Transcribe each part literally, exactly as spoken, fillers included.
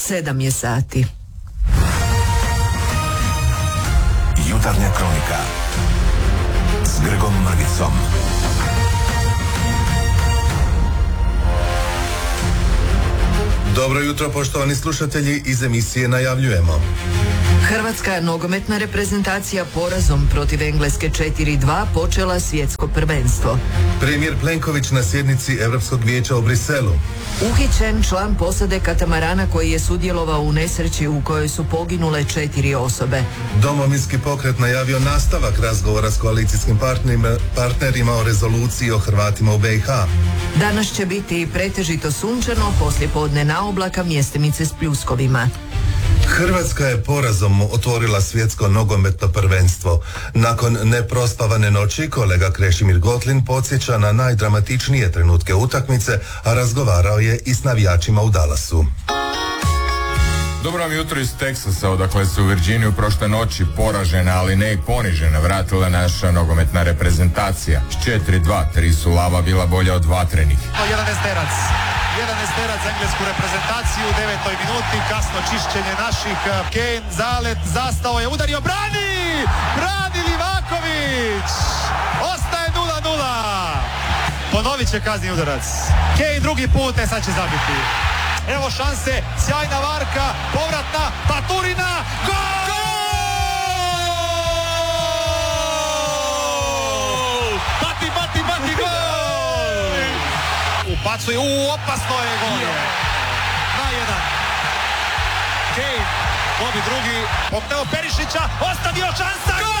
Sedam je sati. Jutarnja kronika s Grgom Mrvicom. Dobro jutro, poštovani slušatelji, iz emisije najavljujemo. Hrvatska nogometna reprezentacija porazom protiv Engleske četiri dva počela svjetsko prvenstvo. Premijer Plenković na sjednici Europskog vijeća u Briselu. Uhićen član posade katamarana koji je sudjelovao u nesreći u kojoj su poginule četiri osobe. Domovinski pokret najavio nastavak razgovora s koalicijskim partnerima, partnerima o rezoluciji o Hrvatima u B i H. Danas će biti pretežito sunčano, poslijepodne na oblaka, mjestimice s pljuskovima. Hrvatska je porazom otvorila svjetsko nogometno prvenstvo. Nakon neprospavane noći kolega Krešimir Gotlin podsjeća na najdramatičnije trenutke utakmice, a razgovarao je i s navijačima u Dallasu. Dobro vam jutro iz Teksasa, odakle se u Virginiju prošle noći poražena, ali ne i ponižena, vratila naša nogometna reprezentacija. S četiri dva, tri su lava bila bolja od vatrenih. Jedan esterac. Jedan esterac za englesku reprezentaciju u devetoj minuti, kasno čišćenje naših. Kane, zalet, zastao je, udario, brani! Brani Livaković! Ostaje nula nula! Ponovit će kazni udarac. Kane drugi put, e sad će zabiti. Evo šanse, sjajna varka, povratna, Baturina, gol! Gol! Bati, bati, bati, gol! Upacuje, u, opasno je gol je. Na jedan. Kane, dobi drugi, popneo Perišića, ostavio šansa, gol!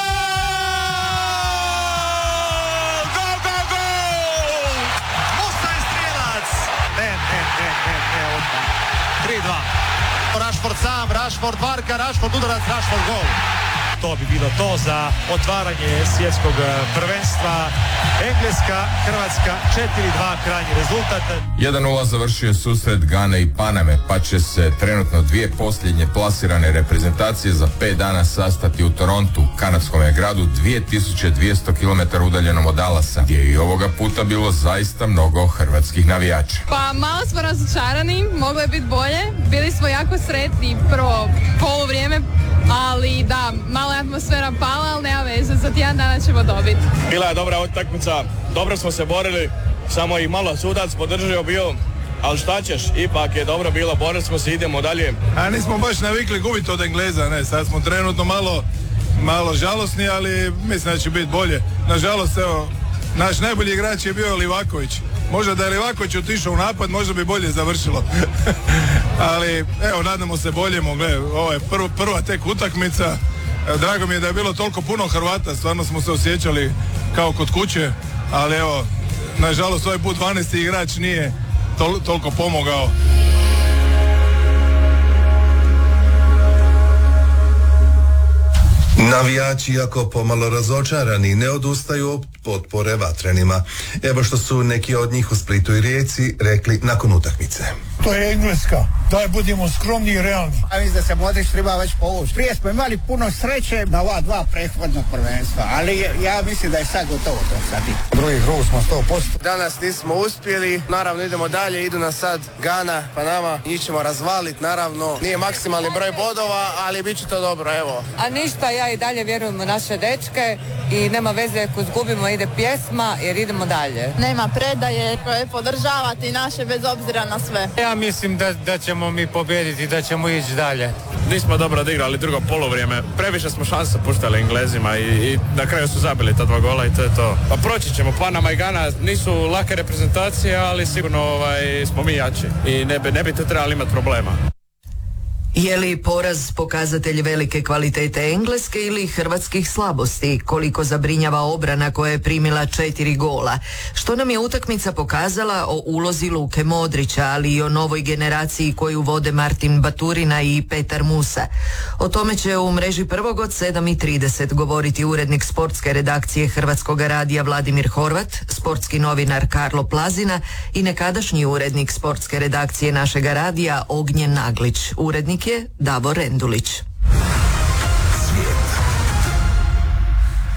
Gol, gol, gol! Musa je strijelac! Ne, ne, ne, ne, ne, odmah. tri dva. Rashford sam, Rashford varka, Rashford udarac, Rashford gol. To bi bilo to za otvaranje svjetskog prvenstva. Engleska, Hrvatska četiri dva krajnji rezultat. jedan nula završio je susret Gane i Paname, pa će se trenutno dvije posljednje plasirane reprezentacije za pet dana sastati u Torontu, kanadskom je gradu dvije tisuće dvjesto kilometara udaljenom od Dallasa, gdje je i ovoga puta bilo zaista mnogo hrvatskih navijača. Pa malo smo razočarani, moglo je biti bolje, bili smo jako sretni prvo poluvrijeme, ali da, malo je atmosfera pala, ali nema veze, za tjedan dana ćemo dobiti. Bila je dobra utakmica, dobro smo se borili, samo i malo sudac podržao bio, ali šta ćeš, ipak je dobro bilo, borili smo se, idemo dalje. A nismo baš navikli gubiti od Engleza, ne, sad smo trenutno malo, malo žalosni, ali mislim da će biti bolje. Nažalost, evo, naš najbolji igrač je bio Livaković. Možda da je Livaković otišao u napad, možda bi bolje završilo. Ali, evo, nadamo se boljemo, gle, ovo je prv, prva tek utakmica. Drago mi je da je bilo toliko puno Hrvata, stvarno smo se osjećali kao kod kuće, ali evo, nažalost ovaj put dvanaesti igrač nije tol, toliko pomogao. Navijači, iako pomalo razočarani, ne odustaju od potpore vatrenima. Evo što su neki od njih u Splitu i Rijeci rekli nakon utakmice. To je Engleska, daj budimo skromni i realni. Ja mislim da se Modrić treba već povući. Prije smo imali puno sreće na ova dva prethodna prvenstva, ali ja mislim da je sad gotovo to sad. Drugi krug smo sto posto. Danas nismo uspjeli, naravno idemo dalje, idu nas sad Gana, Panama, njih ćemo razvaliti, naravno nije maksimalni broj bodova, ali bit će to dobro, evo. A ništa, ja i dalje vjerujem u naše dečke i nema veze ako izgubimo, ide pjesma jer idemo dalje. Nema predaje, podržavati naše bez obzira na sve. Ja mislim da, da ćemo mi pobijediti, da ćemo ići dalje. Nismo dobro odigrali drugo polovrijeme, previše smo šanse puštali Englezima i, i na kraju su zabili ta dva gola i to je to. Pa proći ćemo, Panama i Gana nisu lake reprezentacije, ali sigurno ovaj, smo mi jači i ne bi, ne bi tu trebali imati problema. Je li poraz pokazatelj velike kvalitete Engleske ili hrvatskih slabosti? Koliko zabrinjava obrana koja je primila četiri gola? Što nam je utakmica pokazala o ulozi Luke Modrića, ali i o novoj generaciji koju vode Martin Baturina i Petar Musa? O tome će u mreži prvog od sedam i trideset govoriti urednik sportske redakcije Hrvatskog radija Vladimir Horvat, sportski novinar Karlo Plazina i nekadašnji urednik sportske redakcije našega radija Ognjen Naglić. Urednik je Davor Rendulić.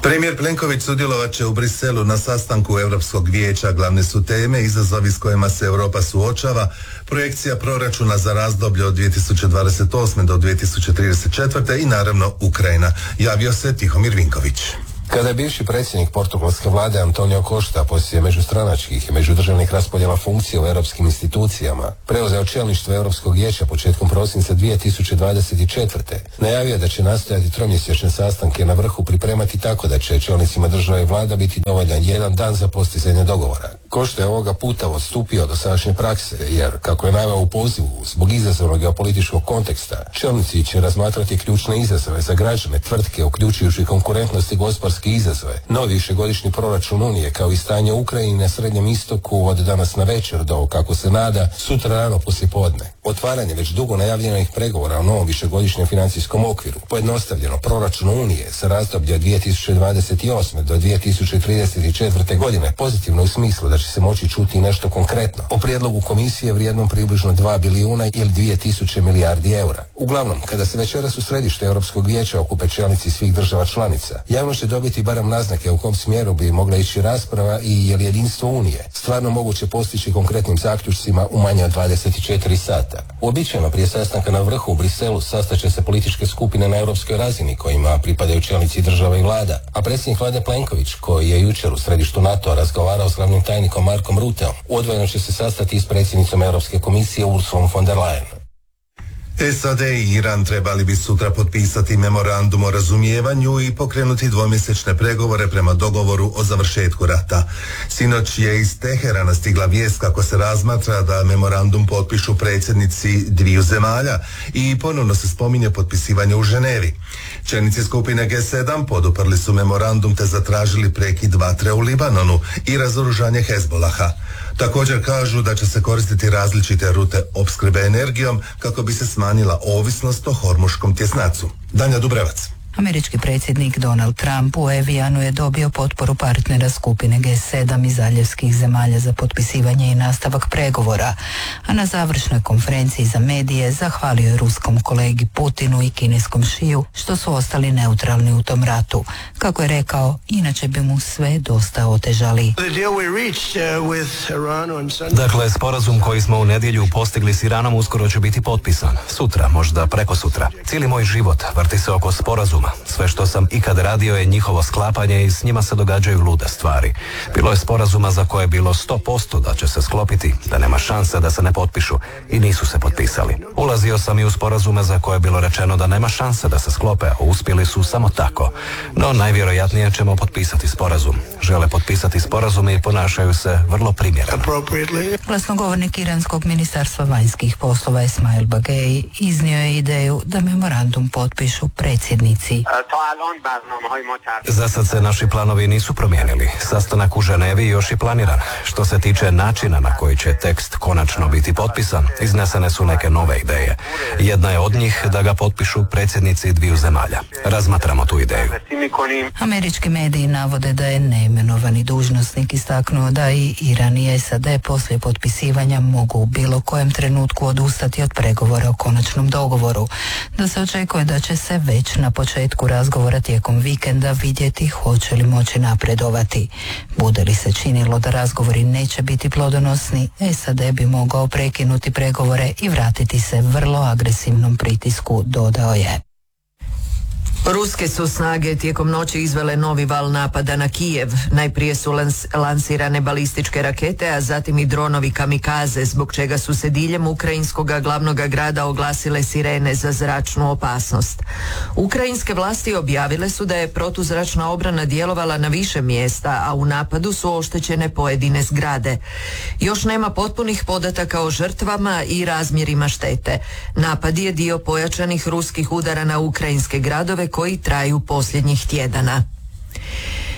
Premijer Plenković sudjelovat će u Briselu na sastanku Europskog vijeća. Glavne su teme izazovi s kojima se Europa suočava, projekcija proračuna za razdoblje od dvije tisuće dvadeset osme do dvije tisuće trideset četvrte i naravno Ukrajina. Javio se Tihomir Vinković. Kada je bivši predsjednik portugalske vlade Antonio Costa poslije međustranačkih i međudržavnih raspodjela funkcija u europskim institucijama preuzeo čelništvo Europskog vijeća početkom prosinca dvije tisuće dvadeset četvrte. najavio da će nastojati tromjesečne sastanke na vrhu pripremati tako da će čelnicima države i vlada biti dovoljan jedan dan za postizanje dogovora. Costa je ovoga puta odstupio do sadašnje prakse, jer, kako je naveo u pozivu, zbog izazovnog geopolitičkog konteksta, čelnici će razmatrati ključne izazove za građane, tvrtke, uključujući konkurentnost i gospodarske izazove, novi višegodišnji proračun Unije, kao i stanje u Ukrajini na Srednjem istoku od danas na večer do, kako se nada, sutra rano poslijepodne. Otvaranje već dugo najavljenih pregovora o novom višegodišnjem financijskom okviru, pojednostavljeno proračun Unije za razdoblje od dvije tisuće dvadeset osme do dvije tisuće trideset četvrte godine, pozitivno u smislu da će se moći čuti nešto konkretno o prijedlogu komisije vrijednom približno dva bilijuna ili dvije tisuće milijardi eura. Uglavnom, kada se večeras u središte Europskog vijeća okupe čelnici svih država članica, javnost će dobiti barem naznake u kom smjeru bi mogla ići rasprava i je li jedinstvo Unije stvarno moguće postići konkretnim zaključcima u manje od dvadeset četiri sata. Uobičajeno prije sastanka na vrhu u Briselu sastaće se političke skupine na europskoj razini kojima pripadaju čelnici država i vlada, a predsjednik vlade Plenković, koji je jučer u središtu NATO-a razgovarao s glavnim tajnikom Markom Rutteom, odvojeno će se sastati i s predsjednicom Europske komisije Ursulom von der Leyen. S A D i Iran trebali bi sutra potpisati memorandum o razumijevanju i pokrenuti dvomjesečne pregovore prema dogovoru o završetku rata. Sinoć je iz Teherana stigla vijest kako se razmatra da memorandum potpišu predsjednici dviju zemalja i ponovno se spominje potpisivanje u Ženevi. Čelnici skupine G sedam poduprli su memorandum te zatražili prekid vatre u Libanonu i razoružanje Hezbolaha. Također kažu da će se koristiti različite rute opskrbe energijom kako bi se smanjila ovisnost o hormuškom tjesnacu. Danja Dubrevac. Američki predsjednik Donald Trump u Evijanu je dobio potporu partnera skupine G sedam i zaljevskih zemalja za potpisivanje i nastavak pregovora, a na završnoj konferenciji za medije zahvalio je ruskom kolegi Putinu i kineskom Šiju što su ostali neutralni u tom ratu. Kako je rekao, inače bi mu sve dosta otežali. Dakle, sporazum koji smo u nedjelju postigli s Iranom uskoro će biti potpisan. Sutra, možda preko sutra. Cijeli moj život vrti se oko sporazuma. Sve što sam ikad radio je njihovo sklapanje i s njima se događaju lude stvari. Bilo je sporazuma za koje je bilo sto posto da će se sklopiti, da nema šanse da se ne potpišu i nisu se potpisali. Ulazio sam i u sporazume za koje je bilo rečeno da nema šanse da se sklope, a uspjeli su samo tako. No najvjerojatnije ćemo potpisati sporazum. Žele potpisati sporazum i ponašaju se vrlo primjereno. Glasnogovornik iranskog ministarstva vanjskih poslova Esmail Bagei iznio je ideju da memorandum potpišu predsjednici. Za sad se naši planovi nisu promijenili. Sastanak u Ženevi još je planiran. Što se tiče načina na koji će tekst konačno biti potpisan, iznesene su neke nove ideje. Jedna je od njih da ga potpišu predsjednici dviju zemalja. Razmatramo tu ideju. Američki mediji navode da je neimenovani dužnosnik istaknuo da i Iran i S A D poslije potpisivanja mogu u bilo kojem trenutku odustati od pregovora o konačnom dogovoru. Da se očekuje da će se već na početku razgovora tijekom vikenda vidjeti hoće li moći napredovati. Bude li se činilo da razgovori neće biti plodonosni, S A D bi mogao prekinuti pregovore i vratiti se vrlo agresivnom pritisku, dodao je. Ruske su snage tijekom noći izvele novi val napada na Kijev. Najprije su lans, lansirane balističke rakete, a zatim i dronovi kamikaze, zbog čega su se diljem ukrajinskog glavnog grada oglasile sirene za zračnu opasnost. Ukrajinske vlasti objavile su da je protuzračna obrana djelovala na više mjesta, a u napadu su oštećene pojedine zgrade. Još nema potpunih podataka o žrtvama i razmjerima štete. Napad je dio pojačanih ruskih udara na ukrajinske gradove koji traju posljednjih tjedana.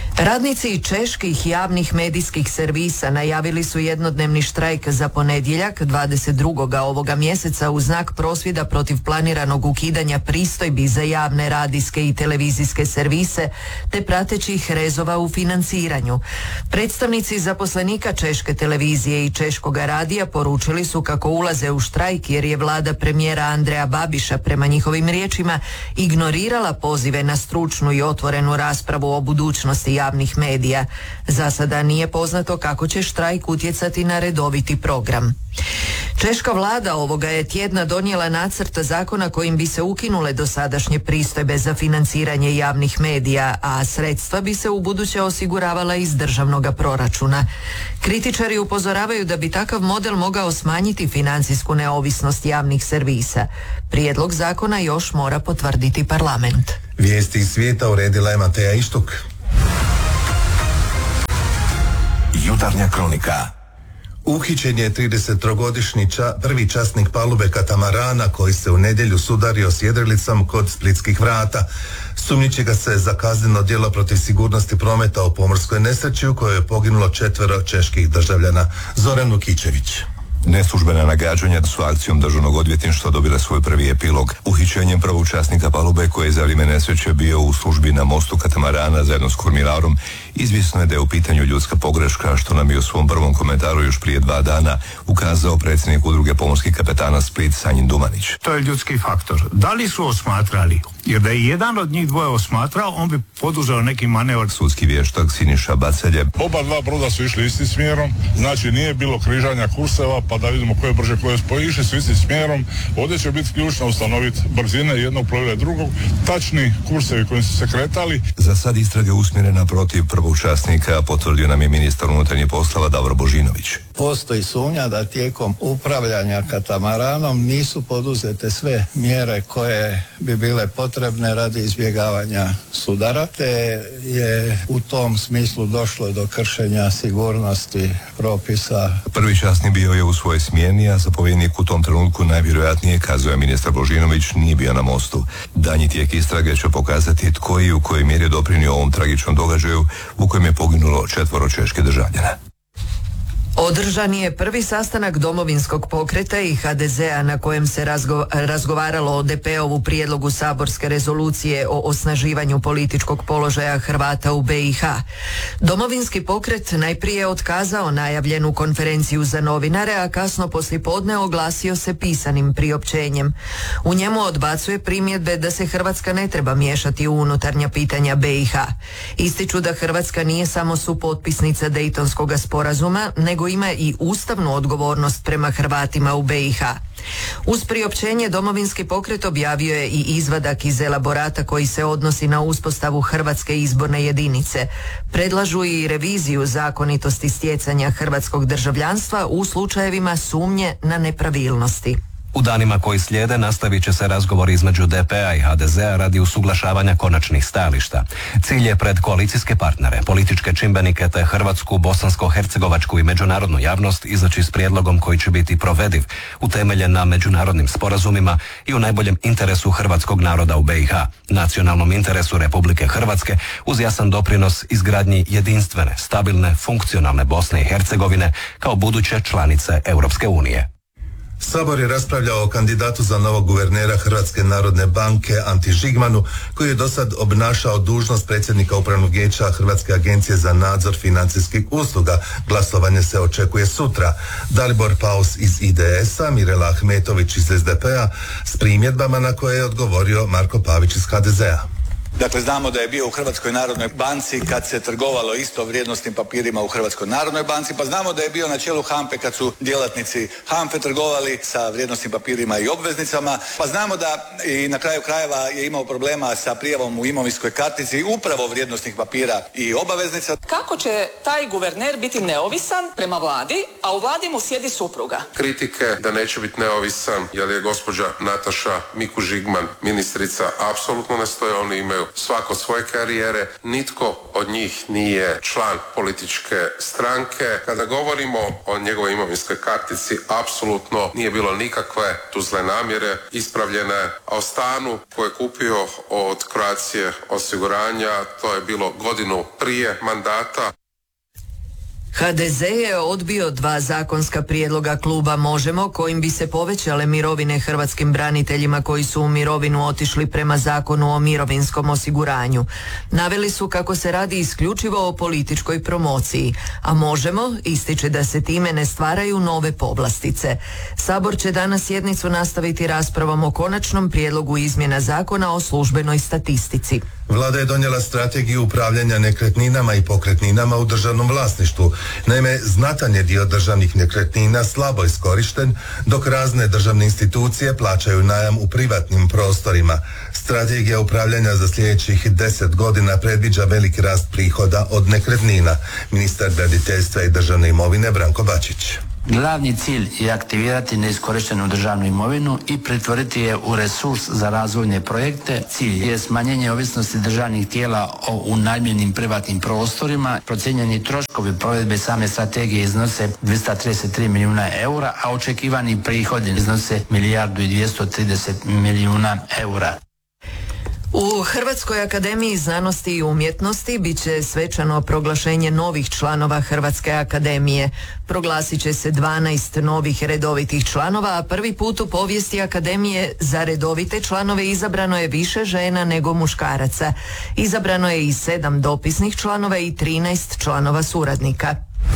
Radnici čeških javnih medijskih servisa najavili su jednodnevni štrajk za ponedjeljak dvadeset drugog ovoga mjeseca u znak prosvjeda protiv planiranog ukidanja pristojbi za javne radijske i televizijske servise te pratećih rezova u financiranju. Predstavnici zaposlenika Češke televizije i Češkoga radija poručili su kako ulaze u štrajk jer je vlada premijera Andreja Babiša prema njihovim riječima ignorirala pozive na stručnu i otvorenu raspravu o budućnosti javnih medija. Za sada nije poznato kako će štrajk utjecati na redoviti program. Češka vlada ovoga je tjedna donijela nacrt zakona kojim bi se ukinule dosadašnje pristojbe za financiranje javnih medija, a sredstva bi se ubuduće osiguravala iz državnog proračuna. Kritičari upozoravaju da bi takav model mogao smanjiti financijsku neovisnost javnih servisa. Prijedlog zakona još mora potvrditi parlament. Vijesti iz svijeta uredila je Mateja Ištuk. Jutarnja kronika. Uhićen je tridesettrogodišnji ča, prvi časnik palube katamarana koji se u nedjelju sudario s jedrilicom kod Splitskih vrata. Sumnjiči ga se za kazneno djelo protiv sigurnosti prometa u pomorskoj nesreći u kojoj je poginulo četvero čeških državljana. Zoran Vukičević. Neslužbena nagađanja su akcijom državnog odvjetništva dobile svoj prvi epilog. Uhićenjem prvog časnika palube koji je za vrijeme nesreće bio u službi na mostu katamarana zajedno s kormirarom, izvjesno je da je u pitanju ljudska pogreška, što nam je u svom prvom komentaru još prije dva dana ukazao predsjednik udruge pomorskih kapetana Split Sanjin Dumanić. To je ljudski faktor. Da li su osmatrali? Jer da je jedan od njih dvoje osmatrao, on bi poduzeo neki manevar. Sudski vještak Siniša Bacelje. Oba dva broda su išli istim smjerom, znači nije bilo križanja kurseva, pa da vidimo koje brže, koje spoje, išli su istim smjerom. Ovdje će biti ključno ustanoviti brzine jednog plovila i drugog, tačni kursevi kojim su se kretali. Za sad istraga usmjerena protiv prvog časnika, potvrdio nam je ministar unutarnjih poslova Davor Božinović. Postoji sumnja da tijekom upravljanja katamaranom nisu poduzete sve mjere koje bi bile potrebne radi izbjegavanja sudara, te je u tom smislu došlo do kršenja sigurnosti propisa. Prvi časnik bio je u svojoj smjeni, a zapovjednik u tom trenutku najvjerojatnije, kazuje ministar Božinović, nije bio na mostu. Danji tijek istrage će pokazati tko i u kojoj mjeri doprinio ovom tragičnom događaju u kojem je poginulo četvoro češke državljana. Održan je prvi sastanak Domovinskog pokreta i ha de zea na kojem se razgo- razgovaralo o de pe-ovu prijedlogu saborske rezolucije o osnaživanju političkog položaja Hrvata u be i ha. Domovinski pokret najprije je otkazao najavljenu konferenciju za novinare, a kasno poslijepodne oglasio se pisanim priopćenjem. U njemu odbacuje primjedbe da se Hrvatska ne treba miješati u unutarnja pitanja be i ha. Ističu da Hrvatska nije samo supotpisnica Dejtonskog sporazuma, nego ima i ustavnu odgovornost prema Hrvatima u be i ha. Uz priopćenje Domovinski pokret objavio je i izvadak iz elaborata koji se odnosi na uspostavu Hrvatske izborne jedinice. Predlažu i reviziju zakonitosti stjecanja hrvatskog državljanstva u slučajevima sumnje na nepravilnosti. U danima koji slijede nastavit će se razgovor između de pe-a i ha de zea radi usuglašavanja konačnih stajališta. Cilj je pred koalicijske partnere, političke čimbenike te hrvatsku, bosansko-hercegovačku i međunarodnu javnost izaći s prijedlogom koji će biti provediv, utemeljen na međunarodnim sporazumima i u najboljem interesu hrvatskog naroda u be i ha, nacionalnom interesu Republike Hrvatske, uz jasan doprinos izgradnji jedinstvene, stabilne, funkcionalne Bosne i Hercegovine kao buduće članice Europske unije. Sabor je raspravljao o kandidatu za novog guvernera Hrvatske narodne banke Anti Žigmanu, koji je do sad obnašao dužnost predsjednika upravnog vijeća Hrvatske agencije za nadzor financijskih usluga. Glasovanje se očekuje sutra. Dalibor Paus iz i de es-a, Mirela Ahmetović iz es de pe-a s primjedbama na koje je odgovorio Marko Pavić iz ha de zea. Dakle, znamo da je bio u Hrvatskoj narodnoj banci kad se trgovalo isto vrijednosnim papirima u Hrvatskoj narodnoj banci, pa znamo da je bio na čelu hampe kad su djelatnici hampe trgovali sa vrijednosnim papirima i obveznicama, pa znamo da i na kraju krajeva je imao problema sa prijavom u imovinskoj kartici upravo vrijednosnih papira i obaveznica. Kako će taj guverner biti neovisan prema vladi, a u vladi mu sjedi supruga? Kritike da neće biti neovisan jer je gospođa Nataša Mikuš Žigman ministrica apsolutno ne stoje, oni imaju imaju svako svoje karijere, nitko od njih nije član političke stranke. Kada govorimo o njegovoj imovinskoj kartici, apsolutno nije bilo nikakve tu zle namjere ispravljene, a o stanu koje je kupio od Croatia osiguranja, to je bilo godinu prije mandata. ha de ze je odbio dva zakonska prijedloga kluba Možemo kojim bi se povećale mirovine hrvatskim braniteljima koji su u mirovinu otišli prema Zakonu o mirovinskom osiguranju. Naveli su kako se radi isključivo o političkoj promociji, a Možemo ističe da se time ne stvaraju nove povlastice. Sabor će danas sjednicu nastaviti raspravom o konačnom prijedlogu izmjena Zakona o službenoj statistici. Vlada je donijela strategiju upravljanja nekretninama i pokretninama u državnom vlasništvu. Naime, znatan je dio državnih nekretnina slabo iskorišten, dok razne državne institucije plaćaju najam u privatnim prostorima. Strategija upravljanja za sljedećih deset godina predviđa veliki rast prihoda od nekretnina. Ministar graditeljstva i državne imovine Branko Bačić. Glavni cilj je aktivirati neiskorištenu državnu imovinu i pretvoriti je u resurs za razvojne projekte. Cilj je smanjenje ovisnosti državnih tijela o unajmljenim privatnim prostorima. Procijenjeni troškovi provedbe same strategije iznose dvjesto trideset tri milijuna eura, a očekivani prihodi iznose milijardu i dvjesto trideset milijuna eura. U Hrvatskoj akademiji znanosti i umjetnosti bit će svečano proglašenje novih članova Hrvatske akademije. Proglasit će se dvanaest novih redovitih članova, a prvi put u povijesti akademije za redovite članove izabrano je više žena nego muškaraca. Izabrano je i sedam dopisnih članova i trinaest članova suradnika.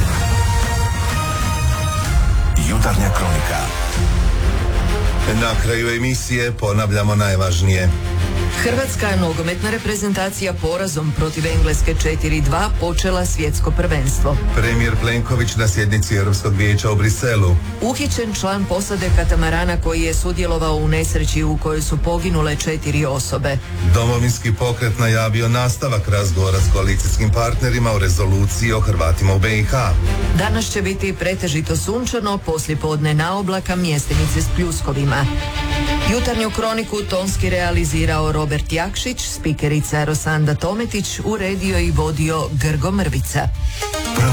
Jutarnja kronika. Na kraju emisije ponavljamo najvažnije. Hrvatska nogometna reprezentacija porazom protiv Engleske četiri dva počela svjetsko prvenstvo. Premijer Plenković na sjednici Europskog vijeća u Briselu. Uhićen član posade katamarana koji je sudjelovao u nesreći u kojoj su poginule četiri osobe. Domovinski pokret najavio nastavak razgovora s koalicijskim partnerima o rezoluciji o Hrvatima u be i ha. Danas će biti pretežito sunčano, poslijepodne na oblaka, mjestimice s pljuskovima. Jutarnju kroniku tonski realizirao Robert Jakšić, spikerica Rosanda Tometić, uredio i vodio Grgo Mrvica.